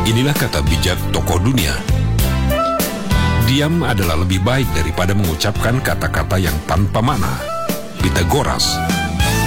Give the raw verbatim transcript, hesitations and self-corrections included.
Inilah kata bijak tokoh dunia. Diam adalah lebih baik daripada mengucapkan kata-kata yang tanpa makna. Pythagoras.